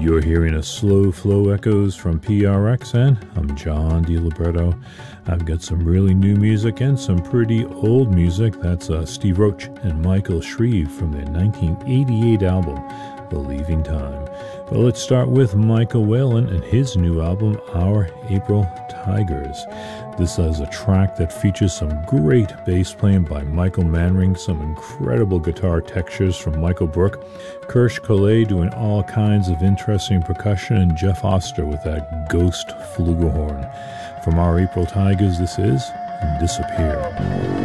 You're hearing a slow flow echoes from PRXN. I'm John DiLibretto. I've got some really new music and some pretty old music. That's Steve Roach and Michael Shreve from their 1988 album, Believing Time. Well, let's start with Michael Whalen and his new album, Our April Tigers. This is a track that features some great bass playing by Michael Manring, some incredible guitar textures from Michael Brook, Kirsch Collet doing all kinds of interesting percussion, and Jeff Oster with that ghost flugelhorn. From Our April Tigers, this is Disappear.